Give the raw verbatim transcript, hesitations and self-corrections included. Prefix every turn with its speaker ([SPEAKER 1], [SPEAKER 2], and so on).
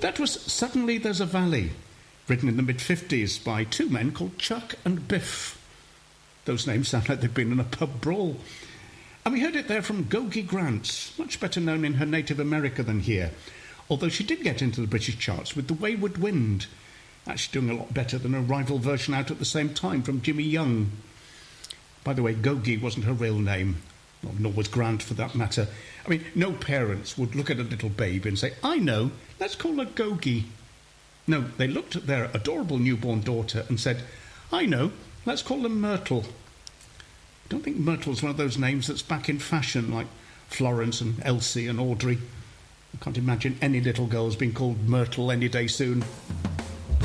[SPEAKER 1] That was Suddenly There's a Valley, written in the mid-fifties by two men called Chuck and Biff. Those names sound like they've been in a pub brawl. And we heard it there from Gogi Grant, much better known in her native America than here, although she did get into the British charts with The Wayward Wind, actually doing a lot better than a rival version out at the same time from Jimmy Young. By the way, Gogi wasn't her real name, well, nor was Grant for that matter. I mean, no parents would look at a little baby and say, I know, let's call her Gogi. No, they looked at their adorable newborn daughter and said, I know, let's call her Myrtle. I don't think Myrtle's one of those names that's back in fashion, like Florence and Elsie and Audrey. I can't imagine any little girls being called Myrtle any day soon.